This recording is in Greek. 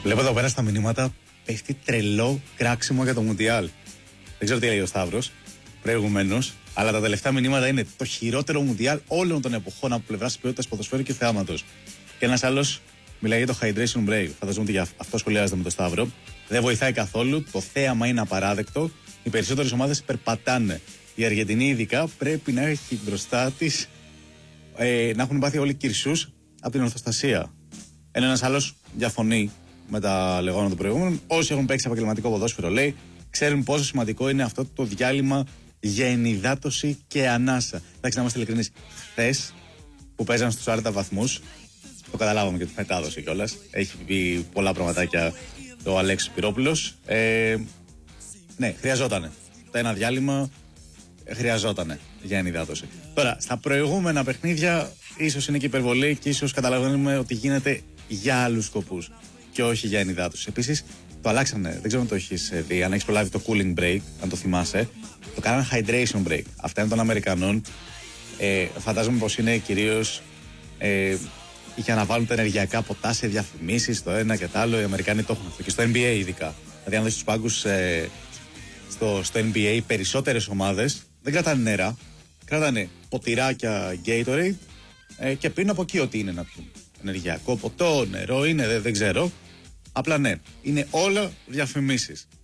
Βλέπω εδώ πέρα στα μηνύματα πέφτει τρελό κράξιμο για το Μουντιάλ. Δεν ξέρω τι λέει ο Σταύρος προηγουμένως, αλλά τα τελευταία μηνύματα είναι το χειρότερο Μουντιάλ όλων των εποχών από πλευράς ποιότητας ποδοσφαίρου και θεάματος. Και ένας άλλος μιλάει για το hydration break. Φανταζόμαι ότι για αυτό σχολιάζεται με τον Σταύρο. Δεν βοηθάει καθόλου. Το θέαμα είναι απαράδεκτο. Οι περισσότερες ομάδες περπατάνε. Η Αργεντινή, ειδικά, πρέπει να έχει μπροστά της να έχουν πάθει όλοι κυρσούς από την ορθοστασία. Ένας άλλος διαφωνεί με τα λεγόμενα των προηγούμενων. Όσοι έχουν παίξει επαγγελματικό ποδόσφαιρο, λέει, ξέρουν πόσο σημαντικό είναι αυτό το διάλειμμα για ενυδάτωση και ανάσα. Εντάξει, να είμαστε ειλικρινείς. Χθες που παίζαν στους 40 βαθμούς, το καταλάβαμε και τη μετάδοση κιόλας. Έχει πει πολλά πραγματάκια ο Αλέξης Πυρόπουλος. Ναι, χρειαζότανε. Το ένα διάλειμμα χρειαζότανε για ενυδάτωση. Τώρα, στα προηγούμενα παιχνίδια, ίσως είναι και υπερβολή και ίσως καταλαβαίνουμε ότι γίνεται για άλλους σκοπούς και όχι για ενυδάτωση. Επίσης, το αλλάξανε. Δεν ξέρω αν το έχεις δει, αν έχεις προλάβει το cooling break, αν το θυμάσαι. Το κάνανε hydration break. Αυτά είναι των Αμερικανών. Φαντάζομαι πως είναι κυρίως για να βάλουν τα ενεργειακά ποτά σε διαφημίσεις, το ένα και το άλλο. Οι Αμερικάνοι το έχουν αυτό. Και στο NBA ειδικά. Δηλαδή, αν δεις τους πάγκους στο NBA, περισσότερες ομάδες δεν κρατάνε νερά. Κρατάνε ποτηράκια Gatorade και πίνουν από εκεί ό,τι είναι να πιούν. Ενεργειακό ποτό, νερό είναι, δεν ξέρω. Απλά ναι, είναι όλα διαφημίσεις.